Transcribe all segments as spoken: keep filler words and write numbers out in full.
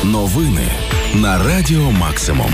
Новини на Радіо Максимум.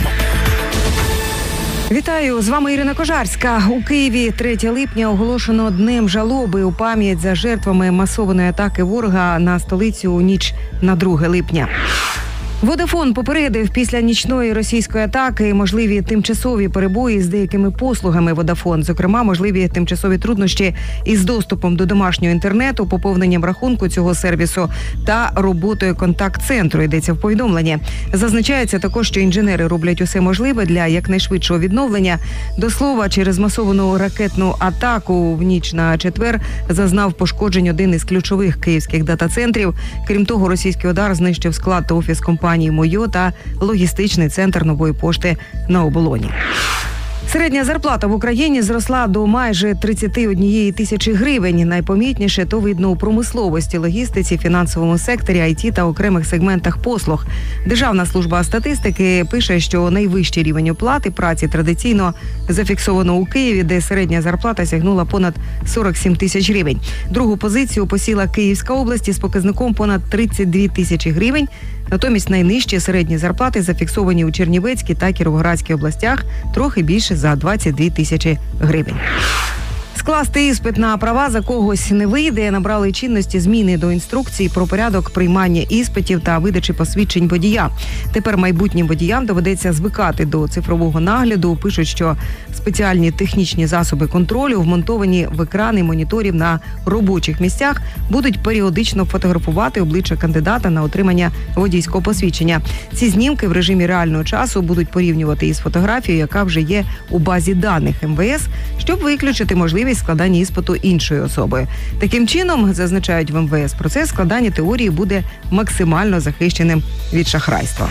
Вітаю, з вами Ірина Кожарська. У Києві третього липня оголошено днем жалоби у пам'ять за жертвами масованої атаки ворога на столицю у ніч на друге липня. Водафон попередив, після нічної російської атаки можливі тимчасові перебої з деякими послугами Водафон, зокрема, можливі тимчасові труднощі із доступом до домашнього інтернету, поповненням рахунку цього сервісу та роботою контакт-центру, йдеться в повідомленні. Зазначається також, що інженери роблять усе можливе для якнайшвидшого відновлення. До слова, через масовану ракетну атаку в ніч на четвер зазнав пошкоджень один із ключових київських дата-центрів. Крім того, російський удар знищив склад та офіс компанії «Мойо» та логістичний центр Нової пошти на Оболоні. Середня зарплата в Україні зросла до майже тридцять однієї тисячі гривень. Найпомітніше то видно у промисловості, логістиці, фінансовому секторі, ай ті та окремих сегментах послуг. Державна служба статистики пише, що найвищий рівень оплати праці традиційно зафіксовано у Києві, де середня зарплата сягнула понад сорок сім тисяч гривень. Другу позицію посіла Київська область із показником понад тридцять дві тисячі гривень. Натомість найнижчі середні зарплати зафіксовані у Чернівецькій та Кіровоградській областях, трохи більше за двадцять дві тисячі гривень. Скласти іспит на права за когось не вийде. Набрали чинності зміни до інструкції про порядок приймання іспитів та видачі посвідчень водія. Тепер майбутнім водіям доведеться звикати до цифрового нагляду. Пишуть, що спеціальні технічні засоби контролю, вмонтовані в екрани моніторів на робочих місцях, будуть періодично фотографувати обличчя кандидата на отримання водійського посвідчення. Ці знімки в режимі реального часу будуть порівнювати із фотографією, яка вже є у базі даних ем ве ес, щоб виключити можливість складання іспиту іншою особою. Таким чином, зазначають в ем ве ес, процес складання теорії буде максимально захищеним від шахрайства.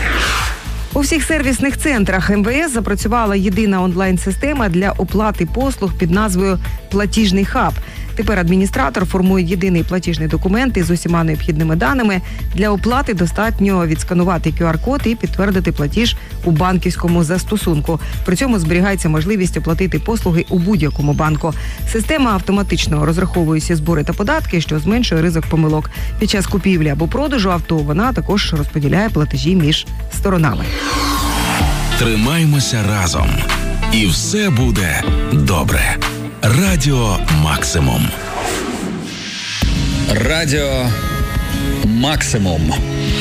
У всіх сервісних центрах ем ве ес запрацювала єдина онлайн-система для оплати послуг під назвою «Платіжний хаб». Тепер адміністратор формує єдиний платіжний документ із усіма необхідними даними. Для оплати достатньо відсканувати ку ар код і підтвердити платіж у банківському застосунку. При цьому зберігається можливість оплатити послуги у будь-якому банку. Система автоматично розраховує всі збори та податки, що зменшує ризик помилок. Під час купівлі або продажу авто вона також розподіляє платежі між сторонами. Тримаймося разом. І все буде добре. Радіо Максимум. Радіо Максимум.